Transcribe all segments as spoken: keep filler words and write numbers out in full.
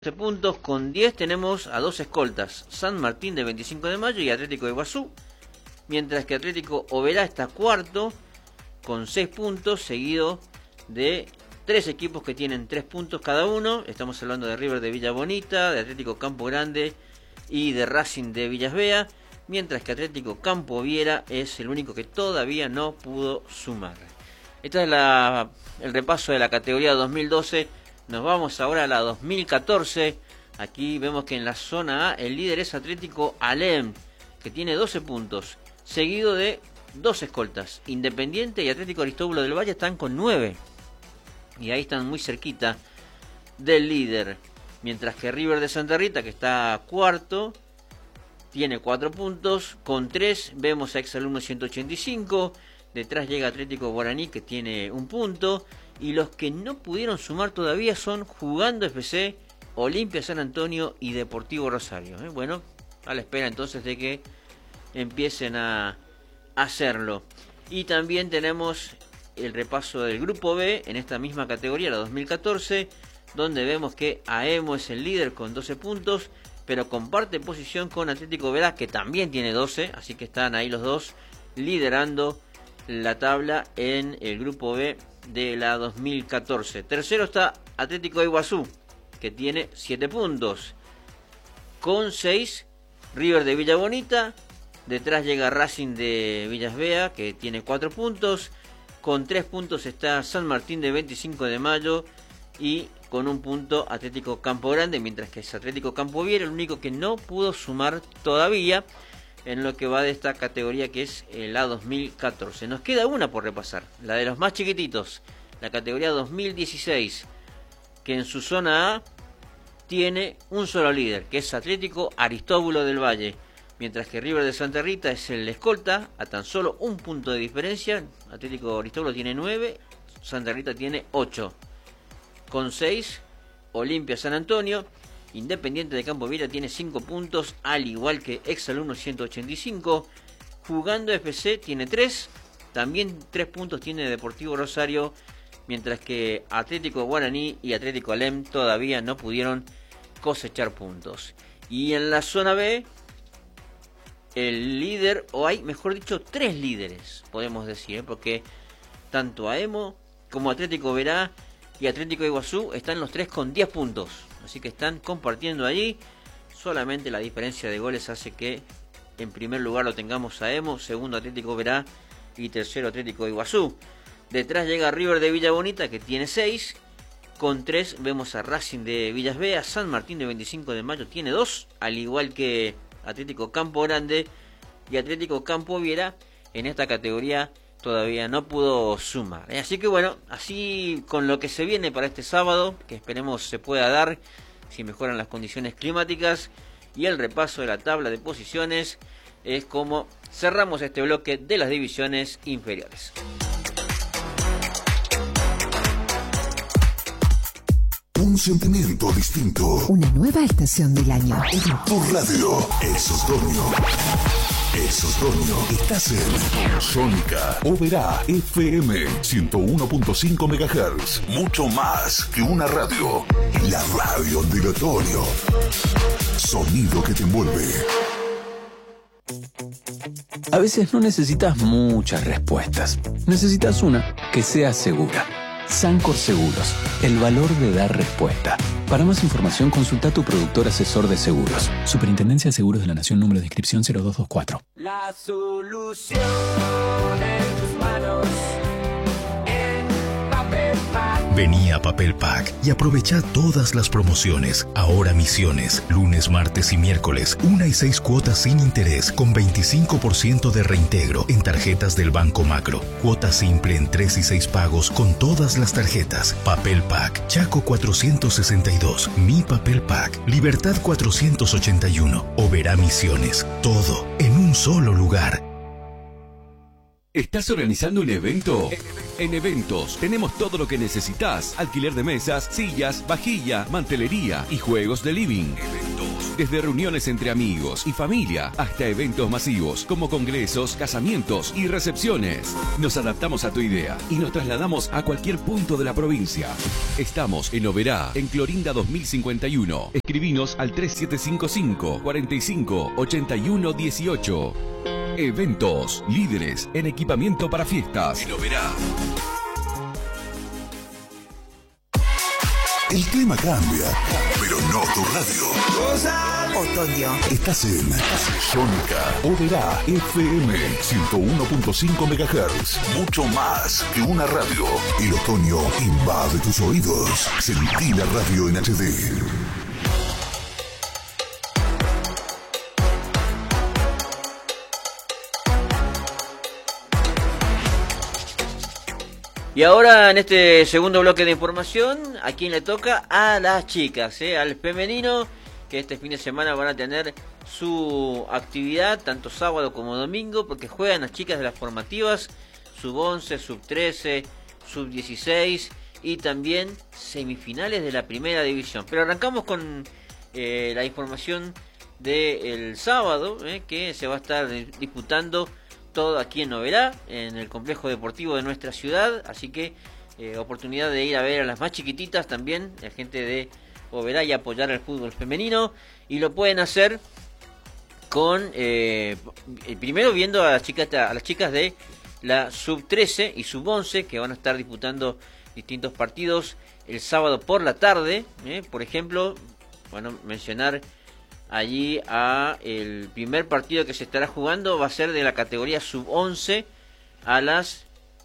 doce puntos, con diez tenemos a dos escoltas, San Martín de veinticinco de mayo y Atlético de Iguazú, mientras que Atlético Oberá está cuarto con seis puntos, seguido de tres equipos que tienen tres puntos cada uno. Estamos hablando de River de Villa Bonita, de Atlético Campo Grande y de Racing de Villas Bea, mientras que Atlético Campo Viera es el único que todavía no pudo sumar. Este es la, el repaso de la categoría dos mil doce. Nos vamos ahora a la dos mil catorce. Aquí vemos que en la zona A el líder es Atlético Alem, que tiene doce puntos, seguido de dos escoltas. Independiente y Atlético Aristóbulo del Valle están con nueve. Y ahí están muy cerquita del líder. Mientras que River de Santa Rita, que está cuarto, tiene cuatro puntos. Con tres vemos a Exalumno ciento ochenta y cinco. Detrás llega Atlético Guaraní, que tiene un punto. Y los que no pudieron sumar todavía son Jugando F C, Olimpia San Antonio y Deportivo Rosario. ¿eh? Bueno, a la espera entonces de que empiecen a hacerlo. Y también tenemos el repaso del grupo B en esta misma categoría, la dos mil catorce, donde vemos que Aemo es el líder con doce puntos, pero comparte posición con Atlético Oberá, que también tiene doce, así que están ahí los dos liderando la tabla en el grupo B de la dos mil catorce. Tercero está Atlético de Iguazú, que tiene siete puntos. Con seis, River de Villa Bonita. Detrás llega Racing de Villas Bea, que tiene cuatro puntos. Con tres puntos está San Martín de veinticinco de mayo. Y con un punto Atlético Campo Grande, mientras que es Atlético Campo Viera el único que no pudo sumar todavía en lo que va de esta categoría, que es la dos mil catorce. Nos queda una por repasar, la de los más chiquititos, la categoría dos mil dieciséis, que en su zona A tiene un solo líder, que es Atlético Aristóbulo del Valle, mientras que River de Santa Rita es el escolta a tan solo un punto de diferencia. Atlético Aristóbulo tiene nueve, Santa Rita tiene ocho. Con seis, Olimpia San Antonio. Independiente de Campo Viera tiene cinco puntos, al igual que Exalumno ciento ochenta y cinco. Jugando F C tiene tres, también tres puntos tiene Deportivo Rosario, mientras que Atlético Guaraní y Atlético Alem todavía no pudieron cosechar puntos. Y en la zona B, el líder, o hay, mejor dicho, tres líderes, podemos decir, ¿eh? porque tanto Aemo como Atlético Oberá y Atlético de Iguazú están los tres con diez puntos. Así que están compartiendo allí. Solamente la diferencia de goles hace que en primer lugar lo tengamos a Aemo, segundo Atlético Oberá y tercero Atlético de Iguazú. Detrás llega River de Villa Bonita, que tiene seis. Con tres vemos a Racing de Villas Bea. San Martín de veinticinco de mayo tiene dos, al igual que Atlético Campo Grande y Atlético Campo Viera. En esta categoría todavía no pudo sumar. Así que bueno, así con lo que se viene para este sábado, que esperemos se pueda dar si mejoran las condiciones climáticas, y el repaso de la tabla de posiciones, es como cerramos este bloque de las divisiones inferiores. Un sentimiento distinto. Una nueva estación del año. En tu radio, Esos Dormio. Esos Dormio. Estás en Sónica Oberá F M ciento uno punto cinco megahertz. Mucho más que una radio. La radio del otoño. Sonido que te envuelve. A veces no necesitas muchas respuestas. Necesitas una que sea segura. Sancor Seguros, el valor de dar respuesta. Para más información, consulta a tu productor asesor de seguros. Superintendencia de Seguros de la Nación, número de inscripción cero dos dos cuatro. La solución en tus manos, en Papel Pack. Vení a Papel Pack y aprovecha todas las promociones. Ahora Misiones, lunes, martes y miércoles, una y seis cuotas sin interés con veinticinco por ciento de reintegro en tarjetas del Banco Macro. Cuota simple en tres y seis pagos con todas las tarjetas. Papel Pack, Chaco cuatrocientos sesenta y dos, Mi Papel Pack, Libertad cuatrocientos ochenta y uno, Oberá Misiones. Todo en un solo lugar. ¿Estás organizando un evento? En Eventos tenemos todo lo que necesitas: alquiler de mesas, sillas, vajilla, mantelería y juegos de living. Eventos. Desde reuniones entre amigos y familia hasta eventos masivos como congresos, casamientos y recepciones. Nos adaptamos a tu idea y nos trasladamos a cualquier punto de la provincia. Estamos en Oberá, en Clorinda dos mil cincuenta y uno. Escribinos al tres siete cinco cinco, cuatro cinco, ocho uno uno ocho. Eventos, líderes en equipamiento para fiestas. En Oberá. El clima cambia, pero no tu radio. Otoño. Estás en Sónica Oberá F M ciento uno punto cinco megahertz. Mucho más que una radio. El otoño invade tus oídos. Sentí la radio en H D. Y ahora en este segundo bloque de información, ¿a quién le toca? A las chicas, ¿eh? Al femenino, que este fin de semana van a tener su actividad, tanto sábado como domingo, porque juegan las chicas de las formativas, sub once, sub trece, sub dieciséis y también semifinales de la primera división. Pero arrancamos con eh, la información del sábado, ¿eh? que se va a estar disputando todo aquí en Oberá, en el complejo deportivo de nuestra ciudad, así que eh, oportunidad de ir a ver a las más chiquititas también, la gente de Oberá, y apoyar al fútbol femenino, y lo pueden hacer con eh, primero viendo a las chicas a las chicas de la sub trece y sub once, que van a estar disputando distintos partidos el sábado por la tarde, eh, por ejemplo, bueno, mencionar allí a el primer partido que se estará jugando va a ser de la categoría sub once a las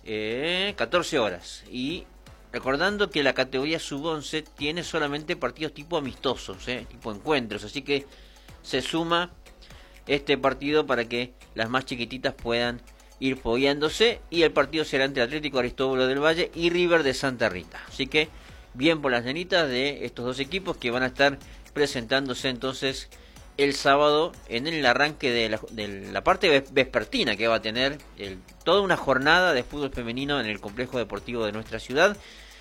eh, catorce horas. Y recordando que la categoría sub once tiene solamente partidos tipo amistosos, eh, tipo encuentros. Así que se suma este partido para que las más chiquititas puedan ir fogueándose. Y el partido será entre Atlético Aristóbulo del Valle y River de Santa Rita. Así que bien por las nenitas de estos dos equipos que van a estar presentándose entonces el sábado en el arranque de la, de la parte vespertina que va a tener el, toda una jornada de fútbol femenino en el complejo deportivo de nuestra ciudad,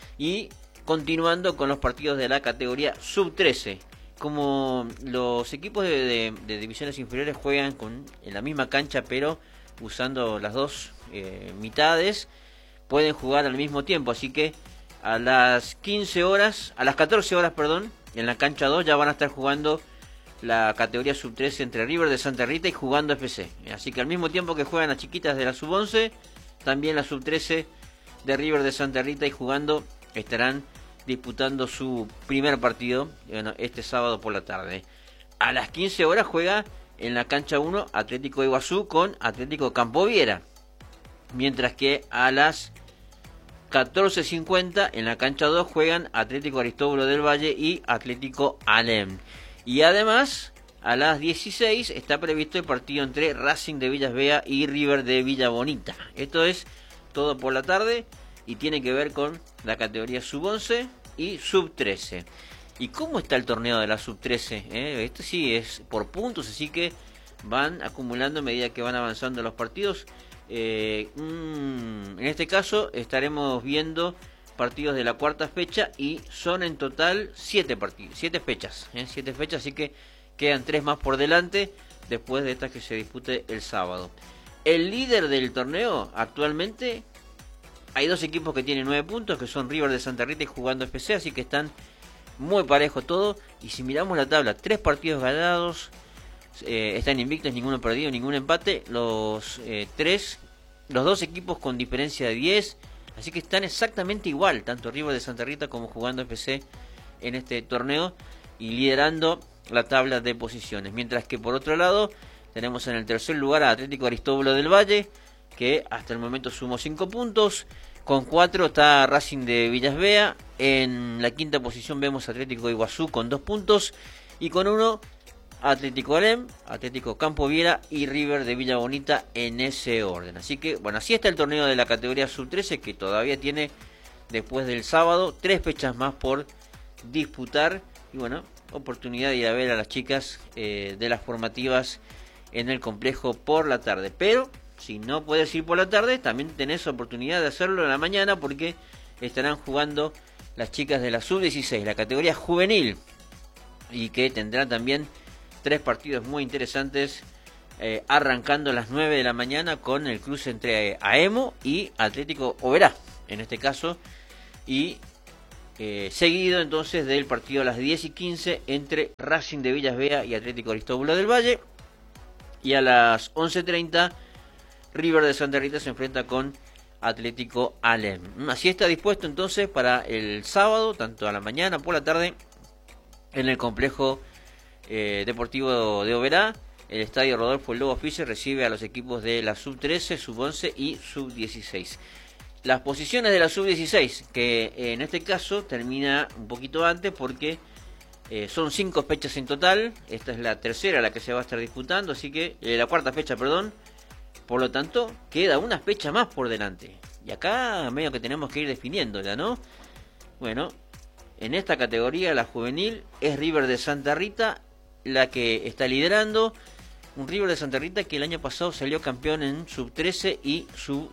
y continuando con los partidos de la categoría sub trece. Como los equipos de, de, de divisiones inferiores juegan con, en la misma cancha pero usando las dos eh, mitades, pueden jugar al mismo tiempo, así que a las quince horas, a las catorce horas, perdón, en la cancha dos ya van a estar jugando la categoría sub trece entre River de Santa Rita y Jugando F C. Así que al mismo tiempo que juegan las chiquitas de la sub once, también la sub trece de River de Santa Rita y Jugando estarán disputando su primer partido, bueno, este sábado por la tarde. A las quince horas juega en la cancha uno Atlético de Iguazú con Atlético Campo Viera. Mientras que a las catorce cincuenta en la cancha dos juegan Atlético Aristóbulo del Valle y Atlético Alem. Y además a las dieciséis está previsto el partido entre Racing de Villas Bea y River de Villa Bonita. Esto es todo por la tarde y tiene que ver con la categoría sub once y sub trece. ¿Y cómo está el torneo de la sub trece? ¿Eh? Esto sí es por puntos, así que van acumulando a medida que van avanzando los partidos. Eh, mm, en este caso estaremos viendo partidos de la cuarta fecha y son en total siete partidos, siete fechas, ¿eh? siete fechas, así que quedan tres más por delante después de esta que se dispute el sábado. El líder del torneo actualmente, hay dos equipos que tienen nueve puntos, que son River de Santa Rita y Jugando F C, así que están muy parejo todo. Y si miramos la tabla, tres partidos ganados, eh, están invictos, ninguno perdido, ningún empate, los eh, tres, los dos equipos con diferencia de diez, así que están exactamente igual, tanto River de Santa Rita como Jugando F C en este torneo y liderando la tabla de posiciones. Mientras que por otro lado tenemos en el tercer lugar a Atlético Aristóbulo del Valle, que hasta el momento sumó cinco puntos. Con cuatro está Racing de Villas Bea. En la quinta posición vemos Atlético de Iguazú con dos puntos. Y con uno Atlético Alem, Atlético Campo Viera y River de Villa Bonita en ese orden. Así que, bueno, así está el torneo de la categoría sub trece, que todavía tiene, después del sábado, tres fechas más por disputar. Y bueno, oportunidad de ir a ver a las chicas eh, de las formativas en el complejo por la tarde. Pero si no puedes ir por la tarde, también tenés oportunidad de hacerlo en la mañana, porque estarán jugando las chicas de la sub dieciséis, la categoría juvenil, y que tendrán también tres partidos muy interesantes, eh, arrancando a las nueve de la mañana con el cruce entre Aemo y Atlético Oberá, en este caso, y eh, seguido entonces del partido a las diez y quince entre Racing de Villas Bea y Atlético Aristóbulo del Valle, y a las once treinta River de Santa Rita se enfrenta con Atlético Alem. Así está dispuesto entonces para el sábado, tanto a la mañana por la tarde, en el complejo eh, deportivo de Oberá. El estadio Rodolfo El Lobo Fischer recibe a los equipos de la sub trece, sub once y sub dieciséis. Las posiciones de la sub dieciséis, que eh, en este caso termina un poquito antes porque eh, son cinco fechas en total. Esta es la tercera la que se va a estar disputando, así que eh, la cuarta fecha, perdón. Por lo tanto, queda una fecha más por delante. Y acá medio que tenemos que ir definiendo ya, ¿no? Bueno, en esta categoría, la juvenil, es River de Santa Rita la que está liderando. Un River de Santa Rita que el año pasado salió campeón en sub trece y sub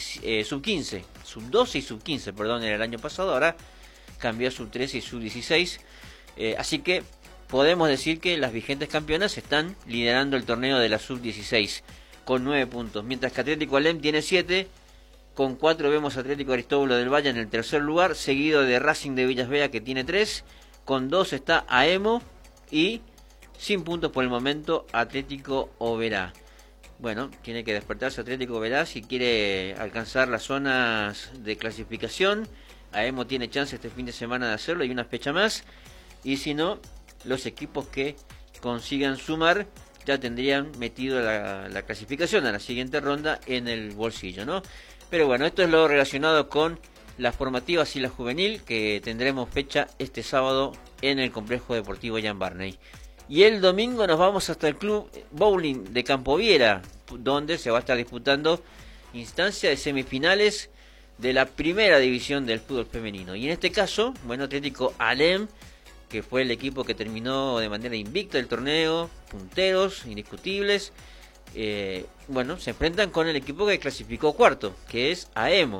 quince. sub doce y sub quince, perdón, era el año pasado. Ahora cambió a sub trece y sub dieciséis. Eh, así que podemos decir que las vigentes campeonas están liderando el torneo de la sub dieciséis con nueve puntos. Mientras que Atlético Alem tiene siete. Con cuatro vemos a Atlético Aristóbulo del Valle en el tercer lugar, seguido de Racing de Villas Bea que tiene tres. Con dos está Aemo y sin puntos por el momento Atlético Oberá. Bueno, tiene que despertarse Atlético Oberá si quiere alcanzar las zonas de clasificación. Aemo tiene chance este fin de semana de hacerlo y una fecha más. Y si no, los equipos que consigan sumar ya tendrían metido la, la clasificación a la siguiente ronda en el bolsillo, ¿no? Pero bueno, esto es lo relacionado con las formativas y la juvenil, que tendremos fecha este sábado en el complejo deportivo Jan Barney. Y el domingo nos vamos hasta el club bowling de Campoviera, donde se va a estar disputando instancia de semifinales de la primera división del fútbol femenino. Y en este caso, bueno, Atlético Alem, que fue el equipo que terminó de manera invicta el torneo, punteros, indiscutibles, eh, bueno, se enfrentan con el equipo que clasificó cuarto, que es Aemo.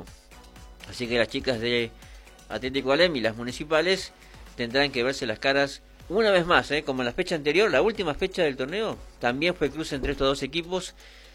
Así que las chicas de Atlético Alem y las municipales tendrán que verse las caras una vez más, ¿eh? Como en la fecha anterior, la última fecha del torneo, también fue cruce entre estos dos equipos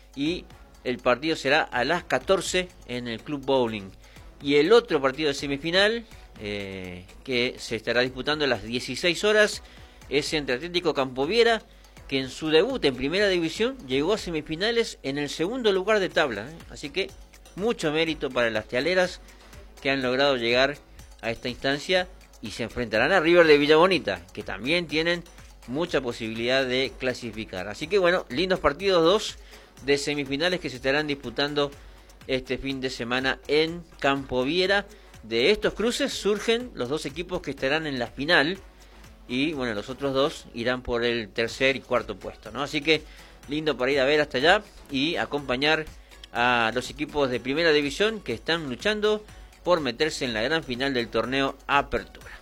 y el partido será a las catorce en el Club Bowling. Y el otro partido de semifinal, eh, que se estará disputando a las dieciséis horas, es entre Atlético Campoviera, que en su debut en primera división llegó a semifinales en el segundo lugar de tabla, ¿eh? Así que mucho mérito para las tealeras que han logrado llegar a esta instancia. Y se enfrentarán a River de Villa Bonita, que también tienen mucha posibilidad de clasificar. Así que bueno, lindos partidos, dos de semifinales que se estarán disputando este fin de semana en Campoviera. De estos cruces surgen los dos equipos que estarán en la final. Y bueno, los otros dos irán por el tercer y cuarto puesto, ¿no? Así que lindo para ir a ver hasta allá y acompañar a los equipos de primera división que están luchando por meterse en la gran final del torneo Apertura.